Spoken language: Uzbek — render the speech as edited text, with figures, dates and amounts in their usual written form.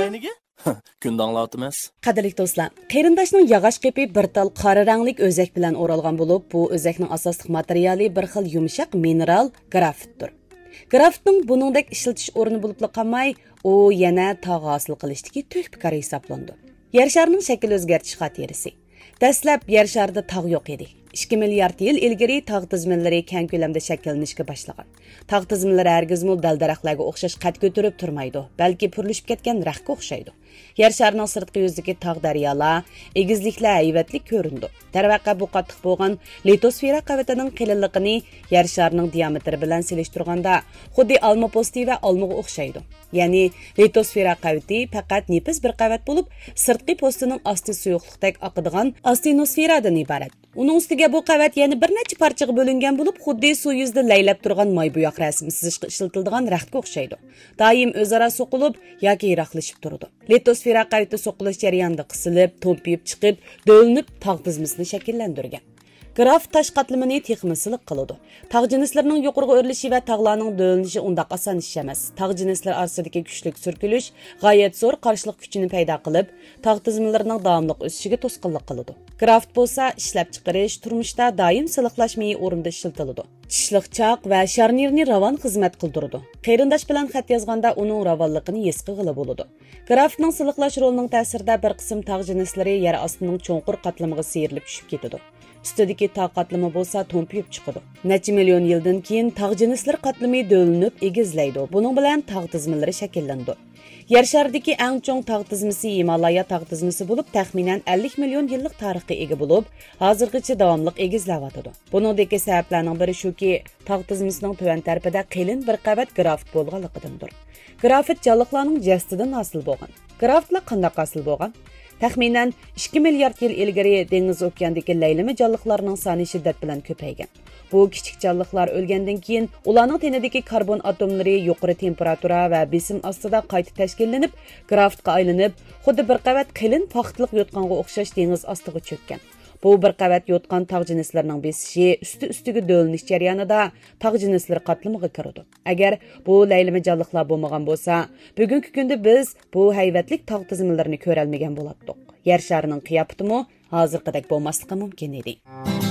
kayniga? Kun danglatimiz. Qadrli do'stlar, qarindoshning yog'och qepi bir tal qora ranglik o'zak bilan o'ralgan bo'lib, bu o'zakning asosli materiali bir xil yumshoq mineral grafitdir. Grafitning buningdek ishlatish o'rni bo'lib qolmay, u yana tog' hosil qilishdagi to'kpikar hisoblandi. Yer sharining shakl o'zgartish xotirasi. Dastlab yer sharida tog' yo'q edi. 2 milliard yil ilgari tog' tizimlari keng ko'lamda shakllanishga boshlagan. Tog' tizimlari hargizmi dal-daraxtlarga o'xshash qad ko'tarib turmaydi, balki purilishib ketgan raqqa o'xshaydi. Yer sharining sirtqi yuzidagi tog' daryolar, egizliklar hayvatlik ko'rindi. Darvaqa bu qattiq bo'lgan litosfera qavatining qilinligini yer sharining diametri bilan selishtirganda, xuddi olma posti va olmaga o'xshaydi. Ya'ni litosfera qavati faqat nefis bir qavat bo'lib, sirtqi postining osti suyuqlikdek oqadigan astenosferadan iborat. Uning ustiga bu qavat yana bir necha parchaga bo'lingan bo'lib, xuddi suv yuzida laylab turgan moy bo'yoq rasm chizishga ishlatiladigan raxtga o'xshaydi. Doim o'zaro so'qilib yoki yiroqlashib turadi. Litosfera qavati so'qilish jarayonida qisilib, to'mpiyib chiqib, do'linib tog' tizmasini shakllantirgan. Graf tosh qatlamini texnik qiladi. Tog' jinslarining yuqoriga o'rilishi va tog'larning do'linishi undaq oson ish emas. Tog' jinslar orasidagi kuchli surkilish g'oyat zo'r qarshilik kuchini paydo qilib, tog' tizimlarining davomli o'sishiga to'sqinlik qiladi. Graft bo'lsa, ishlab chiqarish turmushda doim siliqlashmay o'rinda ishlatiladi. Tishliq choq va sharnirni ravon xizmat qildiradi. Qarindosh bilan xat yozganda uning ravonligini his qilg'ili bo'ladi. Graftning siliqlash rolining ta'sirida bir qism tog' jinslari yer ostining cho'nqur qatlamiga siyrilib tushib ketadi. Ustidagi tog' qatlami bo'lsa to'mpiyib chiqadi. Necha million yildan keyin tog' jinslar qatlami do'linib egizlaydi. Buning bilan tog' tizimlari shakllandi. Yer sharidagi eng chong tog' tizmasi Himalaya tog' tizmasi bo'lib, taxminan 50 million yillik tarixga ega bo'lib, hozirgacha davomli egizlayotadi. Buningdagi sabablarning biri shuki, tog' tizmasining tuvan tarafida qalin bir qavat grafit bo'lganligidandir. Grafit jonliqlarning jastidan hosil bo'lgan. Grafitlar qanday hosil bo'lgan? Taxminan 2 milliard yil ilgari dengiz okeandagi laylama jonliqlarning soni shiddat bilan ko'paygan. Bu kichik jonliqlar o'lgandan keyin ularning tenidagi karbon atomlari yuqori temperatura va besim ostida qayta tashkillanib, grafitga aylanib, xuddi bir qavat qalin paxtliq yotqanga o'xshash dengiz ostiga cho'kkan. Bu bir qavat yotgan tog' jinslarining besishi usti-ustiga do'linish jarayonida tog' jinslari qatlamiga kiradi. Agar bu laylama jonliqlar bo'lmagan bo'lsa, bugungi kunda biz bu hayvatlik tog' tizimlarini ko'ra olmagan bo'lardik. Yer sharining qiyofati hozirgidek bo'lmasligi mumkin edi.